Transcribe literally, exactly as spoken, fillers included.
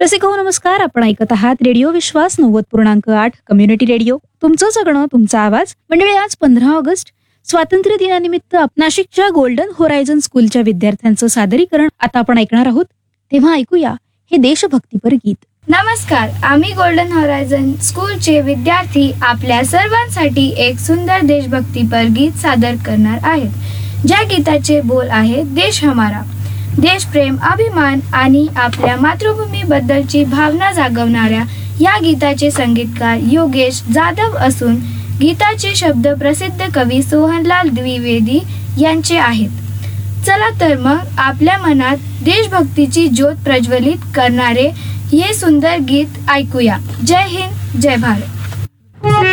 रसिक हो नमस्कार. आपण ऐकत आहात रेडिओ विश्वास नव्वद पूर्णांक आठ कम्युनिटी रेडिओ. तुमचं जगणं तुमचा आवाज. मंडळी, आज पंधरा ऑगस्ट स्वातंत्र्य दिनानिमित्त नाशिकच्या गोल्डन होरायझन स्कूलच्या विद्यार्थ्यांचं सादरीकरण आता आपण ऐकणार आहोत. तेव्हा ऐकूया हे देशभक्तीपर गीत. नमस्कार, आम्ही गोल्डन होरायझन स्कूलचे विद्यार्थी आपल्या सर्वांसाठी एक सुंदर देशभक्तीपर गीत सादर करणार आहेत. ज्या गीताचे बोल आहेत देश हमारा. देशप्रेम, अभिमान आणि आपल्या मातृभूमीबद्दलची भावना जागवणाऱ्या या गीताचे संगीतकार योगेश जाधव असून गीताचे शब्द प्रसिद्ध कवी सोहनलाल द्विवेदी यांचे आहेत. चला तर मग आपल्या मनात देशभक्तीची ज्योत प्रज्वलित करणारे हे सुंदर गीत ऐकूया. जय हिंद, जय भारत.